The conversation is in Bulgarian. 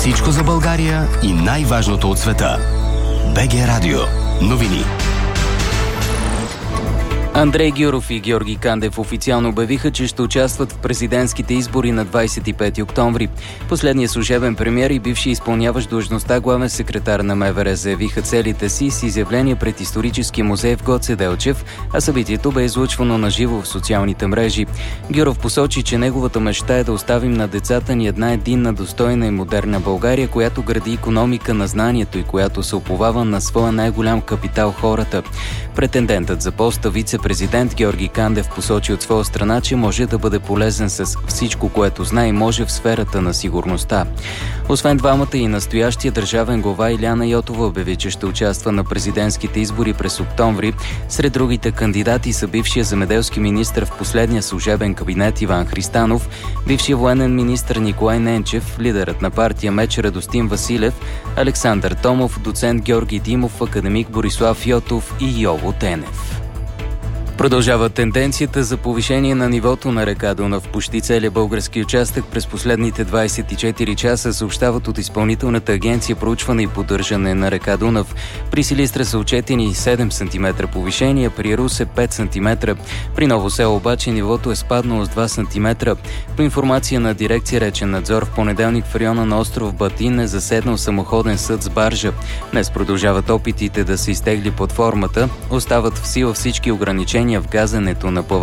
Всичко за България и най-важното от света. БГ Радио. Новини. Андрей Гюров и Георги Кандев официално обявиха, че ще участват в президентските избори на 25 октомври. Последният служебен премиер и бивши изпълняващ длъжността главен секретар на МВР заявиха целите си с изявление пред историческия музей в Гоце Делчев, а събитието бе излъчвано на живо в социалните мрежи. Гюров посочи, че неговата мечта е да оставим на децата ни една единна, достойна и модерна България, която гради икономика на знанието и която се уповава на своя най-голям капитал – хората. Претендентът за поста вице-президент Георги Кандев посочи от своя страна, че може да бъде полезен с всичко, което знае и може в сферата на сигурността. Освен двамата и настоящия държавен глава Илияна Йотова обяви, че ще участва на президентските избори през октомври. Сред другите кандидати са бившия земеделски министър в последния служебен кабинет Иван Христанов, бившия военен министър Николай Ненчев, лидерът на партия Меч Радостин Василев, Александър Томов, доцент Георги Димов, академик Борислав Йотов и Йово Тенев. Продължава тенденцията за повишение на нивото на река Дунав. Почти целият български участък през последните 24 часа, съобщават от Изпълнителната агенция проучване и поддържане на река Дунав. При Силистра са отчетени 7 см повишение, при Русе 5 см. При Ново село обаче нивото е спаднало с 2 см. По информация на дирекция Речен надзор, в понеделник в района на остров Батин е заседнал самоходен съд с баржа. Днес продължават опитите да се изтегли платформата. Остават в сила всички ограничения в газенето на